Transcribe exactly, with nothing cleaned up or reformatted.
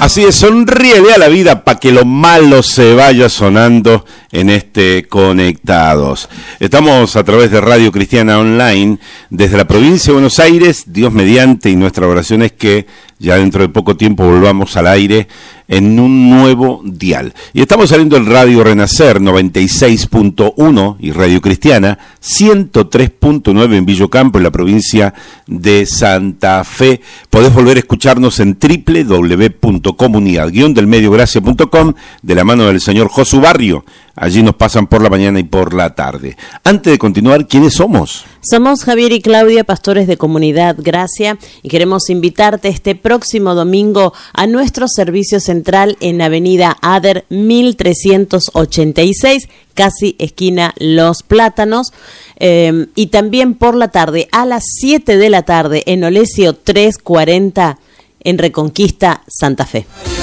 Así es, sonríele a la vida para que lo malo se vaya sonando en este Conectados. Estamos a través de Radio Cristiana Online desde la provincia de Buenos Aires, Dios mediante, y nuestra oración es que ya dentro de poco tiempo volvamos al aire en un nuevo dial. Y estamos saliendo en Radio Renacer noventa y seis punto uno y Radio Cristiana ciento tres punto nueve en Villocampo, en la provincia de Santa Fe. Podés volver a escucharnos en doble u doble u doble u punto comunidad guion del medio gracia punto com de la mano del señor Josu Barrio. Allí nos pasan por la mañana y por la tarde. Antes de continuar, ¿quiénes somos? Somos Javier y Claudia, pastores de Comunidad Gracia, y queremos invitarte este próximo domingo a nuestro servicio central en Avenida Ader mil trescientos ochenta y seis, casi esquina Los Plátanos, eh, y también por la tarde a las siete de la tarde en Olesio trescientos cuarenta en Reconquista, Santa Fe.